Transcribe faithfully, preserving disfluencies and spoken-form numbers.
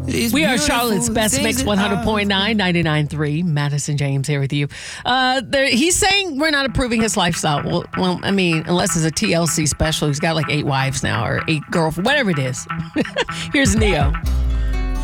These We are beautiful Charlotte's Best things Mix that one hundred point I- nine, ninety-nine point three. Madison James here with you. Uh, there, he's saying we're not approving his lifestyle. Well, well, I mean, unless it's a T L C special. He's got like eight wives now or eight girlfriends, whatever it is. Here's Neo.